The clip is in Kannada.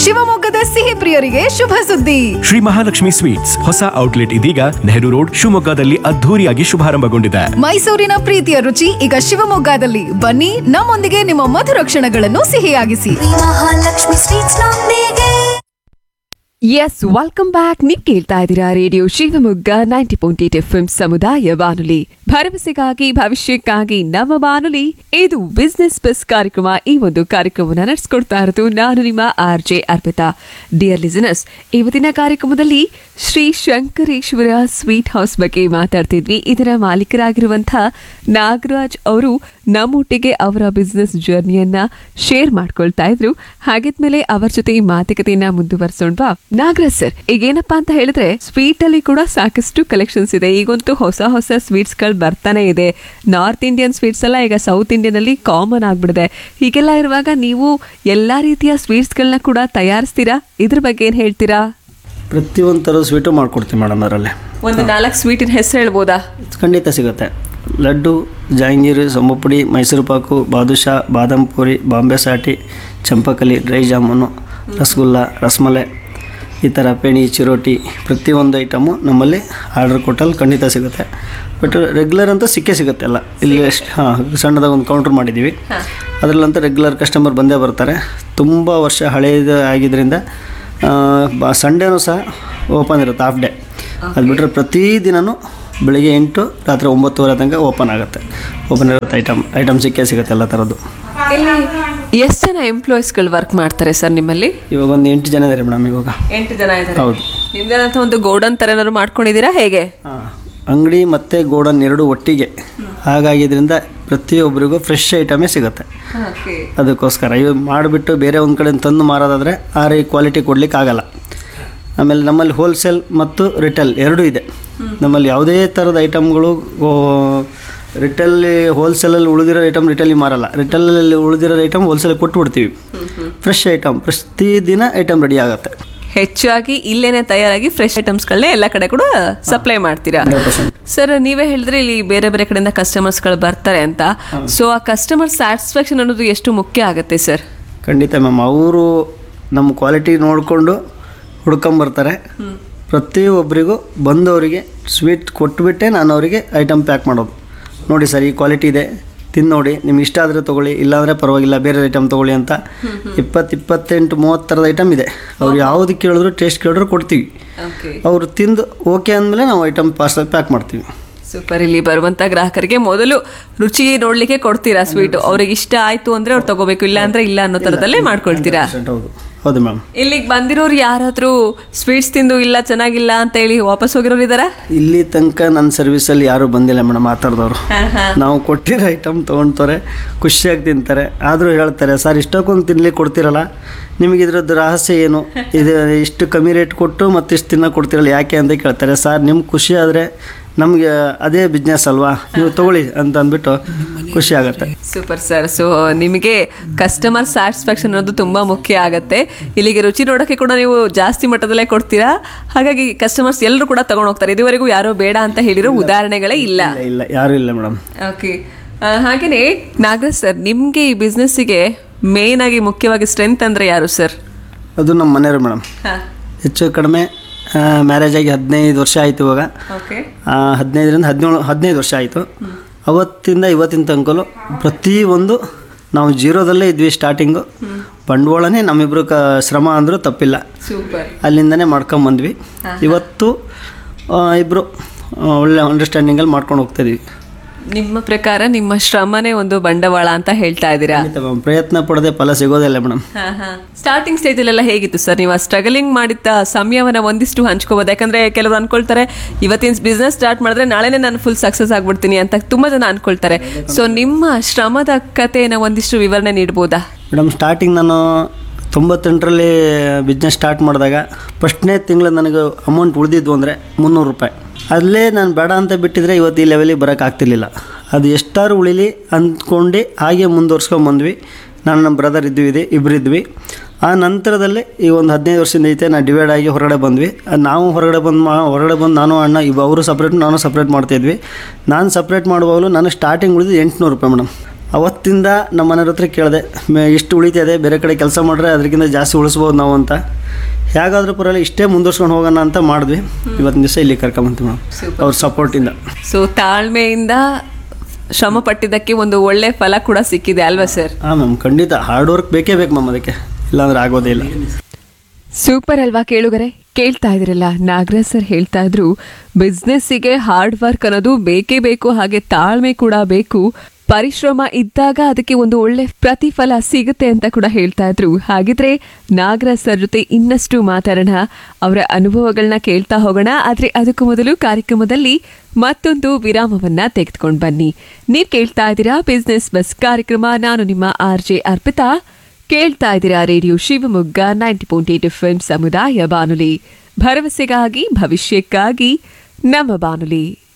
ಶಿವಮೊಗ್ಗದ ಸಿಹಿ ಪ್ರಿಯರಿಗೆ ಶುಭ ಸುದ್ದಿ. ಶ್ರೀ ಮಹಾಲಕ್ಷ್ಮಿ ಸ್ವೀಟ್ಸ್ ಹೊಸ ಔಟ್ಲೆಟ್ ಇದೀಗ ನೆಹರು ರೋಡ್ ಶಿವಮೊಗ್ಗದಲ್ಲಿ ಅದ್ಧೂರಿಯಾಗಿ ಶುಭಾರಂಭಗೊಂಡಿದೆ. ಮೈಸೂರಿನ ಪ್ರೀತಿಯ ರುಚಿ ಈಗ ಶಿವಮೊಗ್ಗದಲ್ಲಿ. ಬನ್ನಿ, ನಮ್ಮೊಂದಿಗೆ ನಿಮ್ಮ ಮಧುರ ಕ್ಷಣಗಳನ್ನು ಸಿಹಿಯಾಗಿಸಿ. ಮಹಾಲಕ್ಷ್ಮಿ ಸ್ವೀಟ್ಸ್ ನೊಂದಿಗೆ. S, welcome back. ನೀವು ಕೇಳ್ತಾ ಇದ್ದೀರಾ ರೇಡಿಯೋ ಶಿವಮೊಗ್ಗ 90.8 FM ಸಮುದಾಯ ಬಾನುಲಿ, ಭರವಸೆಗಾಗಿ ಭವಿಷ್ಯಕ್ಕಾಗಿ ನಮ್ಮ ಬಾನುಲಿ. ಇದು ಬಿಸ್ನೆಸ್ ಬಸ್ ಕಾರ್ಯಕ್ರಮ. ಈ ಒಂದು ಕಾರ್ಯಕ್ರಮವನ್ನು ನಡೆಸ್ಕೊಡ್ತಾ ಇರೋದು ನಾನು ನಿಮ್ಮ RJ ಅರ್ಪಿತಾ. ಡಿಯರ್ ಲಿಸನರ್ಸ್, ಇವತ್ತಿನ ಕಾರ್ಯಕ್ರಮದಲ್ಲಿ ಶ್ರೀ ಶಂಕರೇಶ್ವರ ಸ್ವೀಟ್ ಹೌಸ್ ಬಗ್ಗೆ ಮಾತಾಡ್ತಿದ್ವಿ. ಇದರ ಮಾಲೀಕರಾಗಿರುವಂತಹ ನಾಗರಾಜ್ ಅವರು ನಮ್ಮೊಟ್ಟಿಗೆ ಅವರ ಬಿಸ್ನೆಸ್ ಜರ್ನಿಯನ್ನ ಶೇರ್ ಮಾಡ್ಕೊಳ್ತಾ ಇದ್ರು. ಹಾಗಿದ್ಮೇಲೆ ಅವರ ಜೊತೆ ಈ ಮಾತುಕತೆಯನ್ನ ಮುಂದುವರಿಸೋಣವಾ? ನಾಗರಾಜ್ ಸರ್, ಈಗೇನಪ್ಪಾ ಅಂತ ಹೇಳಿದ್ರೆ ಸ್ವೀಟ್ ಅಲ್ಲಿ ಕೂಡ ಸಾಕಷ್ಟು ಕಲೆಕ್ಷನ್ಸ್ ಇದೆ. ಈಗಂತೂ ಹೊಸ ಹೊಸ ಸ್ವೀಟ್ಸ್ ಗಳು ಬರ್ತಾನೆ ಇದೆ. ನಾರ್ತ್ ಇಂಡಿಯನ್ ಸ್ವೀಟ್ಸ್ ಎಲ್ಲ ಈಗ ಸೌತ್ ಇಂಡಿಯನ್ ಅಲ್ಲಿ ಕಾಮನ್ ಆಗ್ಬಿಡಿದೆ. ಹೀಗೆಲ್ಲ ಇರುವಾಗ ನೀವು ಎಲ್ಲಾ ರೀತಿಯ ಸ್ವೀಟ್ಸ್ ಗಳನ್ನ ಕೂಡ ತಯಾರಿಸ್ತೀರಾ? ಇದ್ರ ಬಗ್ಗೆ ಏನ್ ಹೇಳ್ತೀರಾ? ಪ್ರತಿಯೊಂದು ಥರದ ಸ್ವೀಟು ಮಾಡ್ಕೊಡ್ತೀವಿ ಮೇಡಮ್. ಅದರಲ್ಲಿ ಒಂದು 4 ಸ್ವೀಟಿನ ಹೆಸರು ಹೇಳ್ಬೋದಾ? ಖಂಡಿತ ಸಿಗುತ್ತೆ. ಲಡ್ಡು, ಜಾಂಗೀರು, ಸೊಂಬುಪುಡಿ, ಮೈಸೂರು ಪಾಕು, ಬಾದುಷಾ, ಬಾದಾಮ್ ಪೂರಿ, ಬಾಂಬೆ ಸಾಟಿ, ಚಂಪಕಲಿ, ಡ್ರೈ ಜಾಮೂನು, ರಸಗುಲ್ಲ, ರಸಮಲೈ, ಈ ಥರ ಪೇಣಿ, ಚಿರೋಟಿ, ಪ್ರತಿಯೊಂದು ಐಟಮು ನಮ್ಮಲ್ಲಿ ಆರ್ಡರ್ ಕೊಟ್ಟಲ್ಲಿ ಖಂಡಿತ ಸಿಗುತ್ತೆ. ಬಟ್ ರೆಗ್ಯುಲರ್ ಅಂತ ಸಿಗುತ್ತೆ ಎಲ್ಲ. ಇಲ್ಲಿ ಸಣ್ಣದಾಗ ಒಂದು ಕೌಂಟ್ರ್ ಮಾಡಿದ್ದೀವಿ. ಅದರಲ್ಲಂತೂ ರೆಗ್ಯುಲರ್ ಕಸ್ಟಮರ್ ಬಂದೇ ಬರ್ತಾರೆ. ತುಂಬ ವರ್ಷ ಹಳೆಯದು ಆಗಿದ್ದರಿಂದ ಸಂಡೇನೂ ಸಹ ಓಪನ್ ಇರುತ್ತೆ, ಹಾಫ್ ಡೇ. ಅದು ಬಿಟ್ಟರೆ ಪ್ರತಿದಿನವೂ ಬೆಳಿಗ್ಗೆ 8 ರಾತ್ರಿ 9:30 ತನಕ ಓಪನ್ ಇರುತ್ತೆ. ಐಟಮ್ ಸಿಗುತ್ತೆ ಎಲ್ಲ ಥರದ್ದು. ಎಷ್ಟು ಜನ ಎಂಪ್ಲಾಯೀಸ್ಗಳು ವರ್ಕ್ ಮಾಡ್ತಾರೆ ಸರ್ ನಿಮ್ಮಲ್ಲಿ? ಇವಾಗ ಒಂದು 8 ಜನ ಇದ್ದಾರೆ ಮೇಡಮ್. ಇವಾಗ 8 ಜನ ಇದ್ದಾರೆ. ಹೌದು. ನಿಮ್ದೇನಂತ ಒಂದು ಗೋಡನ್ ಥರ ಏನಾದ್ರು ಮಾಡ್ಕೊಂಡಿದ್ದೀರಾ ಹೇಗೆ? ಅಂಗಡಿ ಮತ್ತು ಗೋಡನ್ ಎರಡು ಒಟ್ಟಿಗೆ ಹಾಗಾಗಿದ್ದರಿಂದ ಪ್ರತಿಯೊಬ್ಬರಿಗೂ ಫ್ರೆಶ್ ಐಟಮೇ ಸಿಗುತ್ತೆ. ಅದಕ್ಕೋಸ್ಕರ ಇವು ಮಾಡಿಬಿಟ್ಟು ಬೇರೆ ಒಂದು ಕಡೆ ತಂದು ಮಾರೋದಾದರೆ ಆ ಕ್ವಾಲಿಟಿ ಕೊಡ್ಲಿಕ್ಕೆ ಆಗಲ್ಲ. ಆಮೇಲೆ ನಮ್ಮಲ್ಲಿ ಹೋಲ್ಸೇಲ್ ಮತ್ತು ರಿಟೇಲ್ ಎರಡೂ ಇದೆ. ನಮ್ಮಲ್ಲಿ ಯಾವುದೇ ಥರದ ಐಟಮ್ಗಳು ರಿಟೇಲಿ ಹೋಲ್ಸೇಲಲ್ಲಿ ಉಳಿದಿರೋ ಐಟಮ್ ರಿಟೇಲಿ ಮಾರಲ್ಲ. ರಿಟೇಲಲ್ಲಿ ಉಳಿದಿರೋ ಐಟಮ್ ಹೋಲ್ಸೇಲ್ ಕೊಟ್ಬಿಡ್ತೀವಿ. ಫ್ರೆಶ್ ಐಟಮ್ ಪ್ರತಿದಿನ ಐಟಮ್ ರೆಡಿ ಆಗುತ್ತೆ. ಹೆಚ್ಚಾಗಿ ಇಲ್ಲೇನೆ ತಯಾರಾಗಿ ಫ್ರೆಶ್ ಐಟಮ್ಸ್ಗಳನ್ನೇ ಎಲ್ಲ ಕಡೆ ಕೂಡ ಸಪ್ಲೈ ಮಾಡ್ತೀರಾ? ಸರ್, ನೀವೇ ಹೇಳಿದ್ರೆ ಇಲ್ಲಿ ಬೇರೆ ಬೇರೆ ಕಡೆಯಿಂದ ಕಸ್ಟಮರ್ಸ್ಗಳು ಬರ್ತಾರೆ ಅಂತ. ಸೊ ಆ ಕಸ್ಟಮರ್ ಸ್ಯಾಟಿಸ್ಫ್ಯಾಕ್ಷನ್ ಅನ್ನೋದು ಎಷ್ಟು ಮುಖ್ಯ ಆಗುತ್ತೆ ಸರ್? ಖಂಡಿತ ಮ್ಯಾಮ್. ಅವರು ನಮ್ಮ ಕ್ವಾಲಿಟಿ ನೋಡಿಕೊಂಡು ಹುಡ್ಕೊಂಬರ್ತಾರೆ. ಪ್ರತಿಯೊಬ್ಬರಿಗೂ ಬಂದವರಿಗೆ ಸ್ವೀಟ್ ಕೊಟ್ಬಿಟ್ಟೆ ನಾನು ಅವರಿಗೆ ಐಟಮ್ ಪ್ಯಾಕ್ ಮಾಡೋದು. ನೋಡಿ ಸರ್, ಈ ಕ್ವಾಲಿಟಿ ಇದೆ, ತಿಂದು ನೋಡಿ, ನಿಮ್ಗೆ ಇಷ್ಟ ಆದರೆ ತೊಗೊಳ್ಳಿ, ಇಲ್ಲಾಂದರೆ ಪರವಾಗಿಲ್ಲ ಬೇರೆ ಐಟಮ್ ತೊಗೊಳ್ಳಿ ಅಂತ 28-30 ಥರದ ಐಟಮ್ ಇದೆ. ಅವ್ರು ಯಾವುದು ಕೇಳಿದ್ರು, ಟೇಸ್ಟ್ ಕೇಳಿದ್ರು ಕೊಡ್ತೀವಿ. ಅವರು ತಿಂದು ಓಕೆ ಅಂದಮೇಲೆ ನಾವು ಐಟಮ್ ಪಾರ್ಸಲ್ ಪ್ಯಾಕ್ ಮಾಡ್ತೀವಿ. ಸೂಪರ್. ಇಲ್ಲಿ ಬರುವಂತ ಗ್ರಾಹಕರಿಗೆ ಮೊದಲು ರುಚಿ ನೋಡ್ಲಿಕ್ಕೆ ಕೊಡ್ತೀರಾ ಸ್ವೀಟ್? ಅವ್ರಿಗೆ ಇಷ್ಟ ಆಯ್ತು ಅಂದ್ರೆ ಅವ್ರು ತಗೋಬೇಕು, ಇಲ್ಲ ಅಂದ್ರೆ ಇಲ್ಲ ಅನ್ನೋ ತರದಲ್ಲೇ ಮಾಡ್ಕೊಳ್ತೀರಾ? ಹೌದು ಮ್ಯಾಮ್. ಇಲ್ಲಿಗೆ ಬಂದಿರೋರು ಯಾರಾದ್ರೂ ಸ್ವೀಟ್ಸ್ ತಿಂದು ಇಲ್ಲ ಚೆನ್ನಾಗಿಲ್ಲ ಅಂತ ಹೇಳಿ ವಾಪಸ್ ಹೋಗಿರೋರು ಇದಾರ? ಇಲ್ಲಿ ತನಕ ನನ್ನ ಸರ್ವಿಸಲ್ಲಿ ಯಾರು ಬಂದಿಲ್ಲ ಮೇಡಮ್ ಆ ಥರದವ್ರು. ನಾವು ಕೊಟ್ಟಿರೋ ಐಟಮ್ ತೊಗೊಳ್ತಾರೆ, ಖುಷಿಯಾಗಿ ತಿಂತಾರೆ. ಆದರೂ ಹೇಳ್ತಾರೆ, ಸರ್ ಇಷ್ಟಕ್ಕೊಂದು ತಿನ್ಲಿಕ್ಕೆ ಕೊಡ್ತಿರಲ್ಲ, ನಿಮಗೆ ಇದ್ರದ್ದು ರಹಸ್ಯ ಏನು? ಇದು ಇಷ್ಟು ಕಮ್ಮಿ ರೇಟ್ ಕೊಟ್ಟು ಮತ್ತೆ ಇಷ್ಟು ತಿನ್ನೋಕೆ ಕೊಡ್ತಿರಲ್ಲ ಯಾಕೆ ಅಂತ ಕೇಳ್ತಾರೆ. ಸರ್ ನಿಮ್ಗೆ ಖುಷಿ ಆದರೆ ನಮಗೆ ಅದೇ ಬಿಸ್ನೆಸ್ ಅಲ್ವಾ, ನೀವು ತಗೊಳ್ಳಿ ಅಂತ ಅಂದ್ಬಿಟ್ಟು ಖುಷಿ ಆಗುತ್ತೆ. Super sir. ಸೊ ನಿಮಗೆ ಕಸ್ಟಮರ್ ಸ್ಯಾಟಿಸ್ಫ್ಯಾಕ್ಷನ್ ಅನ್ನೋದು ತುಂಬಾ ಮುಖ್ಯ ಆಗುತ್ತೆ. ಇಲ್ಲಿಗೆ ರುಚಿ ನೋಡೋಕೆ ಕೂಡ ನೀವು ಜಾಸ್ತಿ ಮಟ್ಟದಲ್ಲೇ ಕೊಡ್ತೀರಾ. ಹಾಗಾಗಿ ಕಸ್ಟಮರ್ಸ್ ಎಲ್ಲರೂ ಕೂಡ ತಗೊಂಡು ಹೋಗ್ತಾರೆ. ಇದುವರೆಗೂ ಯಾರೋ ಬೇಡ ಅಂತ ಹೇಳಿರೋ ಉದಾಹರಣೆಗಳೇ ಇಲ್ಲ? ಇಲ್ಲ, ಯಾರು ಇಲ್ಲ ಮೇಡಮ್. ಓಕೆ. ಹಾಗೇನೆ ನಾಗರಾಜ್ ಸರ್, ನಿಮಗೆ ಈ ಬಿಸ್ನೆಸ್ಸಿಗೆ ಮೇನ್ ಆಗಿ ಮುಖ್ಯವಾಗಿ ಸ್ಟ್ರೆಂತ್ ಅಂದ್ರೆ ಯಾರು ಸರ್? ಅದು ನಮ್ಮ ಮನೆಯವರು ಮೇಡಮ್. ಹೆಚ್ಚು ಕಡಿಮೆ ಮ್ಯಾರೇಜ್ ಆಗಿ 15 ವರ್ಷ ಆಯಿತು. ಇವಾಗ 15 ವರ್ಷ ಆಯಿತು. ಅವತ್ತಿಂದ ಇವತ್ತಿನ ತನಕಲು ಪ್ರತಿಯೊಂದು ನಾವು ಜೀರೋದಲ್ಲೇ ಇದ್ವಿ. ಸ್ಟಾರ್ಟಿಂಗು ಬಂಡವಾಳನೇ ನಮ್ಮಿಬ್ರು ಶ್ರಮ ಅಂದರೂ ತಪ್ಪಿಲ್ಲ. ಅಲ್ಲಿಂದನೇ ಮಾಡ್ಕೊಂಬಂದ್ವಿ. ಇವತ್ತು ಇಬ್ಬರು ಒಳ್ಳೆ ಅಂಡರ್ಸ್ಟ್ಯಾಂಡಿಂಗಲ್ಲಿ ಮಾಡ್ಕೊಂಡು ಹೋಗ್ತಾಯಿದ್ವಿ. ನಿಮ್ಮ ಪ್ರಕಾರ ನಿಮ್ಮ ಶ್ರಮನೇ ಒಂದು ಬಂಡವಾಳ ಅಂತ ಹೇಳ್ತಾ ಇದ್ದೀರಾ? ಪ್ರಯತ್ನ ಪಡದೆ ಫಲ ಸಿಗೋದಿಲ್ಲ ಮೇಡಮ್. ಸ್ಟಾರ್ಟಿಂಗ್ ಸ್ಟೇಜಲ್ಲೆಲ್ಲ ಹೇಗಿತ್ತು ಸರ್? ನೀವು ಸ್ಟ್ರಗಲಿಂಗ್ ಮಾಡಿದ್ದ ಸಮಯವನ್ನ ಒಂದಿಷ್ಟು ಹಂಚ್ಕೋಬಹುದು. ಯಾಕಂದ್ರೆ ಕೆಲವರು ಅನ್ಕೊಳ್ತಾರೆ, ಇವತ್ತಿನ ಬಿಸ್ನೆಸ್ ಸ್ಟಾರ್ಟ್ ಮಾಡಿದ್ರೆ ನಾಳೆನೇ ನಾನು ಫುಲ್ ಸಕ್ಸಸ್ ಆಗ್ಬಿಡ್ತೀನಿ ಅಂತ ತುಂಬಾ ಜನ ಅನ್ಕೊಳ್ತಾರೆ. ಸೊ ನಿಮ್ಮ ಶ್ರಮದ ಕಥೆನ ಒಂದಿಷ್ಟು ವಿವರಣೆ ನೀಡಬಹುದಾ? ಮೇಡಮ್, ಸ್ಟಾರ್ಟಿಂಗ್ ನಾನು 98ರಲ್ಲಿ ಬಿಸ್ನೆಸ್ ಸ್ಟಾರ್ಟ್ ಮಾಡಿದಾಗ ಫಸ್ಟ್ನೇ ತಿಂಗಳು ನನಗೆ ಅಮೌಂಟ್ ಉಳಿದಿದ್ದು ಅಂದರೆ 300 ರೂಪಾಯಿ. ಅಲ್ಲೇ ನಾನು ಬೇಡ ಅಂತ ಬಿಟ್ಟಿದ್ರೆ ಇವತ್ತು ಈ ಲೆವೆಲಿಗೆ ಬರೋಕ್ಕಾಗ್ತಿರ್ಲಿಲ್ಲ. ಅದು ಎಷ್ಟಾರು ಉಳಿಲಿ ಅಂದ್ಕೊಂಡು ಹಾಗೆ ಮುಂದುವರ್ಸ್ಕೊಂಬಂದ್ವಿ. ನಾನು ನಮ್ಮ ಬ್ರದರ್ ಇಬ್ಬರು ಇದ್ವಿ. ಆ ನಂತರದಲ್ಲೇ ಈ ಒಂದು 15 ವರ್ಷದಿಂದ ಐತೆ ನಾವು ಡಿವೈಡ್ ಆಗಿ ಹೊರಗಡೆ ಬಂದ್ವಿ. ನಾವು ಹೊರಗಡೆ ಬಂದು ನಾನು ಅಣ್ಣ ಅವರು ಸಪ್ರೇಟ್ ನಾನು ಸಪ್ರೇಟ್ ಮಾಡ್ತಾಯಿದ್ವಿ. ನಾನು ಸಪ್ರೇಟ್ ಮಾಡುವಾಗಲೂ ನಾನು ಸ್ಟಾರ್ಟಿಂಗ್ ಉಳಿದು 800 ರೂಪಾಯಿ ಮೇಡಮ್. ಅವತ್ತಿಂದ ನಮ್ಮ ಮನೆಯವ್ರ ಹತ್ರ ಕೇಳಿದೆ, ಇಷ್ಟು ಉಳಿತಿದೆ, ಬೇರೆ ಕಡೆ ಕೆಲಸ ಮಾಡಿದ್ರೆ ಅದಕ್ಕಿಂತ ಜಾಸ್ತಿ ಉಳಿಸ್ಬೋದು ನಾವು ಅಂತ. ಹೇಗಾದರೂ ಪರವಾಗಿಲ್ಲ ಇಷ್ಟೇ ಮುಂದುವರ್ಸ್ಕೊಂಡು ಹೋಗೋಣ ಅಂತ ಮಾಡಿದ್ವಿ. ಇವತ್ತಿನ ದಿವಸ ಇಲ್ಲಿ ಕರ್ಕೊಂಬಂತೀವಿ ಮೇಡಮ್, ಅವ್ರ ಸಪೋರ್ಟಿಂದ. ಸೊ ತಾಳ್ಮೆಯಿಂದ ಶ್ರಮ ಪಟ್ಟಿದ್ದಕ್ಕೆ ಒಂದು ಒಳ್ಳೆ ಫಲ ಕೂಡ ಸಿಕ್ಕಿದೆ ಅಲ್ವಾ ಸರ್? ಹಾಂ ಮ್ಯಾಮ್, ಖಂಡಿತ ಹಾರ್ಡ್ ವರ್ಕ್ ಬೇಕೇ ಬೇಕು ಮ್ಯಾಮ್, ಅದಕ್ಕೆ ಇಲ್ಲಾಂದ್ರೆ ಆಗೋದೇ ಇಲ್ಲ. ಸೂಪರ್ ಅಲ್ವಾ ಕೇಳುಗರೆ? ಕೇಳ್ತಾ ಇದ್ರಲ್ಲ, ನಾಗರಾಜ್ ಸರ್ ಹೇಳ್ತಾ ಇದ್ರು ಬಿಸ್ನೆಸ್ಸಿಗೆ ಹಾರ್ಡ್ ವರ್ಕ್ ಅನ್ನೋದು ಬೇಕೇ ಬೇಕು, ಹಾಗೆ ತಾಳ್ಮೆ ಕೂಡ ಬೇಕು. ಪರಿಶ್ರಮ ಇದ್ದಾಗ ಅದಕ್ಕೆ ಒಂದು ಒಳ್ಳೆ ಪ್ರತಿಫಲ ಸಿಗುತ್ತೆ ಅಂತ ಕೂಡ ಹೇಳ್ತಾ ಇದ್ರು. ಹಾಗಿದ್ರೆ ನಾಗರಾಜ್ ಸರ್ ಜೊತೆ ಇನ್ನಷ್ಟು ಮಾತಾಡೋಣ, ಅವರ ಅನುಭವಗಳನ್ನ ಕೇಳ್ತಾ ಹೋಗೋಣ. ಆದ್ರೆ ಅದಕ್ಕೂ ಮೊದಲು ಕಾರ್ಯಕ್ರಮದಲ್ಲಿ ಮತ್ತೊಂದು ವಿರಾಮವನ್ನ ತೆಗೆದುಕೊಂಡು ಬನ್ನಿ. ನೀವ್ ಕೇಳ್ತಾ ಇದ್ದೀರಾ ಬಿಸ್ನೆಸ್ ಬಸ್ ಕಾರ್ಯಕ್ರಮ. ನಾನು ನಿಮ್ಮ RJ ಅರ್ಪಿತಾ. ಕೇಳ್ತಾ ಇದ್ದೀರಾ ರೇಡಿಯೋ ಶಿವಮೊಗ್ಗ 90.8 FM ಸಮುದಾಯ ಬಾನುಲಿ, ಭರವಸೆಗಾಗಿ ಭವಿಷ್ಯಕ್ಕಾಗಿ ನಮ್ಮ ಬಾನುಲಿ.